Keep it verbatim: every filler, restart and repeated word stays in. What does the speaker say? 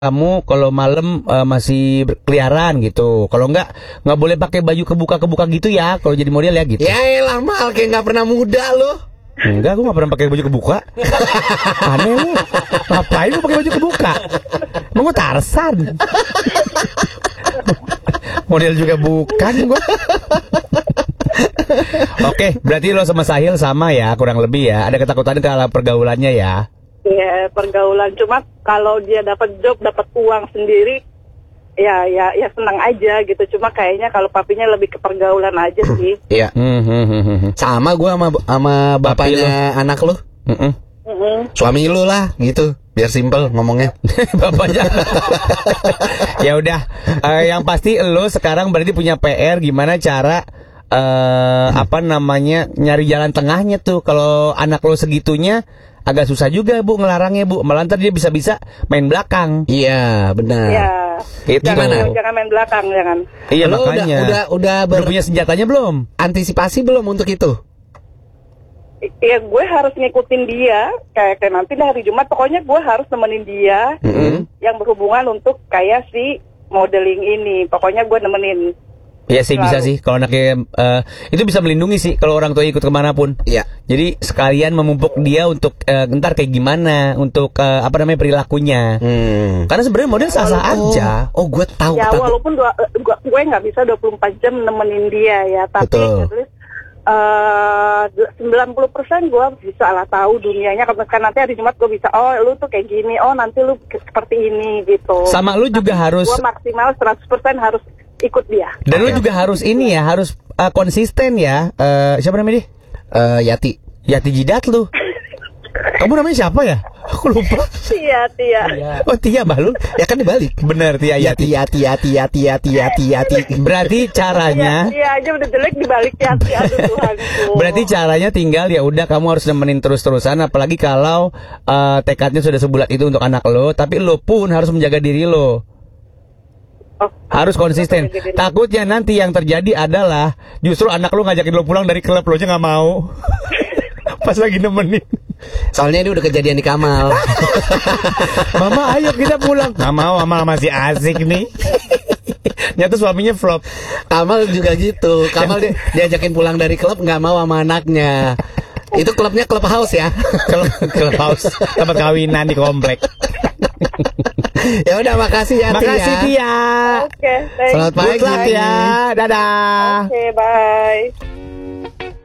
kamu kalau malam uh, masih berkeliaran gitu. Kalau enggak, nggak boleh pakai baju kebuka-kebuka gitu ya. Kalau jadi model ya gitu. Ya elah Mal, kayak nggak pernah muda loh. Enggak, gue nggak pernah pakai baju kebuka. Aneh lu. Ngapain lu pakai baju kebuka? Mau gue Tarsan. Model juga bukan gue. Oke, berarti lo sama Sahil sama ya, kurang lebih ya. Ada ketakutan dalam pergaulannya ya. Iya, pergaulan. Cuma kalau dia dapat job, dapat uang sendiri, ya ya ya senang aja gitu. Cuma kayaknya kalau papinya lebih ke pergaulan aja sih. Iya. Sama gue sama sama bapaknya anak lu. Mm-mm. Mm-mm. Suami lu lah gitu. Biar simpel ngomongnya. Bapaknya. Ya udah, uh, yang pasti lo sekarang berarti punya P R gimana cara uh, apa namanya nyari jalan tengahnya tuh. Kalau anak lo segitunya agak susah juga Bu ngelarangnya Bu. Malah ntar dia bisa-bisa main belakang. Iya benar. Ya. Itu Jangan, Gimana? jangan main belakang, jangan. Iya Lo udah makanya. udah udah Udah punya senjatanya belum? berantisipasi belum untuk itu? Ya gue harus ngikutin dia. Kayak, kayak nanti di hari Jumat, pokoknya gue harus nemenin dia. Mm-hmm. Yang berhubungan untuk kayak si modeling ini. Pokoknya gue nemenin. Iya sih bisa Selalu. sih. Kalau anaknya uh, itu bisa melindungi sih kalau orang tua ikut kemanapun. Iya. Jadi sekalian memupuk dia untuk uh, ntar kayak gimana, untuk uh, apa namanya perilakunya. Hmm. Karena sebenarnya model sah-sah Oh, aja. oh gue tahu. Ya takut. walaupun gua, gua, gue nggak bisa dua puluh empat jam nemenin dia ya. Tapi Betul. at least uh, sembilan puluh persen gue bisa lah tahu dunianya. Kan nanti hari Jumat gue bisa, oh lu tuh kayak gini, oh nanti lu seperti ini gitu. Sama lu juga harus, Gue maksimal seratus persen harus ikut dia. dan lu juga harus ini ya, harus uh, konsisten ya. Uh, siapa namanya dia? Eh, Yati. Yati Jidat lu. Kamu namanya siapa ya? Aku lupa. Tia, Tia. Oh Tia bah lu. Ya kan dibalik. Bener Tia Yati Yati. Yati Yati Yati Yati Yati Yati. Berarti caranya Iya aja udah jelek dibalik ya, Tia. Aduh Tuhanku. Berarti caranya tinggal ya udah kamu harus nemenin terus-terusan, apalagi kalau uh, tekadnya sudah sebulat itu untuk anak lo, tapi lo pun harus menjaga diri lo. Oh, Harus konsisten. Takutnya nanti yang terjadi adalah justru anak lo ngajakin lo pulang dari klub, lo aja nggak mau. Pas lagi nemenin. Soalnya ini udah kejadian di Kamal. Mama ayo kita pulang. Nggak mau, Mama masih asik nih. Nyata suaminya flop. Kamal juga gitu. Kamal dia, diajakin pulang dari klub nggak mau sama anaknya. Itu klubnya club house ya. Kalau klub house tempat kawinan di komplek. Ya udah makasih ya Tia. Makasih Tia. Oke, thank Selamat you. pagi. Good luck ya. Dadah. Oke, bye.